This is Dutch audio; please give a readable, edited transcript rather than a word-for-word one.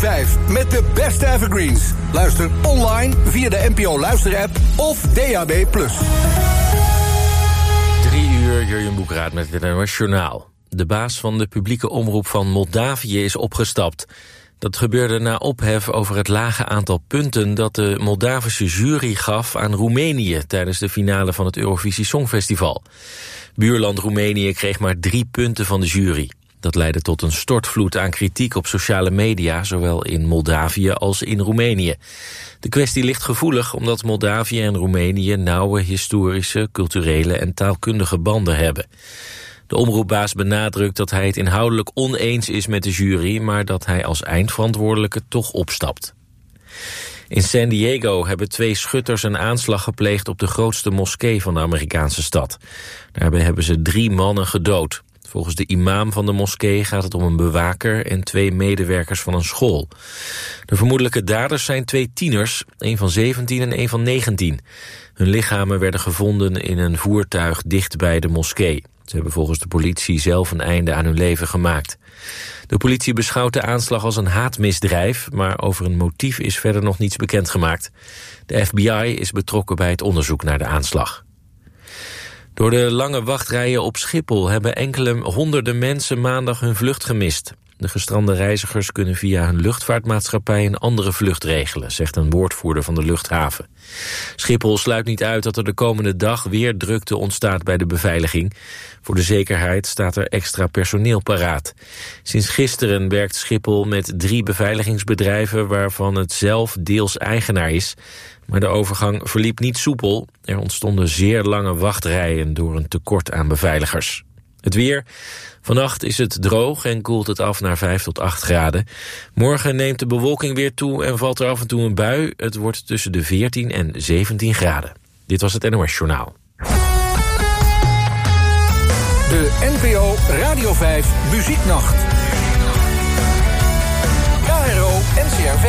5 met de beste evergreens. Luister online via de NPO Luisterapp of DAB+. 3 uur, Jurjen Boekraat met het NOS Journaal. De baas van de publieke omroep van Moldavië is opgestapt. Dat gebeurde na ophef over het lage aantal punten dat de Moldavische jury gaf aan Roemenië tijdens de finale van het Eurovisie Songfestival. Buurland Roemenië kreeg maar 3 punten van de jury. Dat leidde tot een stortvloed aan kritiek op sociale media, zowel in Moldavië als in Roemenië. De kwestie ligt gevoelig omdat Moldavië en Roemenië nauwe historische, culturele en taalkundige banden hebben. De omroepbaas benadrukt dat hij het inhoudelijk oneens is met de jury, maar dat hij als eindverantwoordelijke toch opstapt. In San Diego hebben 2 schutters een aanslag gepleegd op de grootste moskee van de Amerikaanse stad. Daarbij hebben ze 3 mannen gedood. Volgens de imam van de moskee gaat het om een bewaker en 2 medewerkers van een school. De vermoedelijke daders zijn 2 tieners, 1 van 17 en 1 van 19. Hun lichamen werden gevonden in een voertuig dicht bij de moskee. Ze hebben volgens de politie zelf een einde aan hun leven gemaakt. De politie beschouwt de aanslag als een haatmisdrijf, maar over een motief is verder nog niets bekendgemaakt. De FBI is betrokken bij het onderzoek naar de aanslag. Door de lange wachtrijen op Schiphol hebben enkele honderden mensen maandag hun vlucht gemist. De gestrande reizigers kunnen via hun luchtvaartmaatschappij een andere vlucht regelen, zegt een woordvoerder van de luchthaven. Schiphol sluit niet uit dat er de komende dag weer drukte ontstaat bij de beveiliging. Voor de zekerheid staat er extra personeel paraat. Sinds gisteren werkt Schiphol met 3 beveiligingsbedrijven waarvan het zelf deels eigenaar is. Maar de overgang verliep niet soepel. Er ontstonden zeer lange wachtrijen door een tekort aan beveiligers. Het weer. Vannacht is het droog en koelt het af naar 5 tot 8 graden. Morgen neemt de bewolking weer toe en valt er af en toe een bui. Het wordt tussen de 14 en 17 graden. Dit was het NOS Journaal. De NPO Radio 5 Muzieknacht. KRO NCRV.